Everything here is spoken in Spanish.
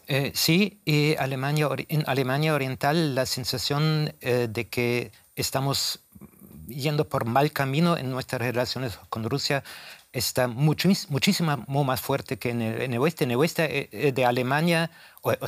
Sí, y en Alemania Oriental la sensación de que estamos yendo por mal camino en nuestras relaciones con Rusia está muchísimo más fuerte que en el oeste. En el oeste de Alemania, o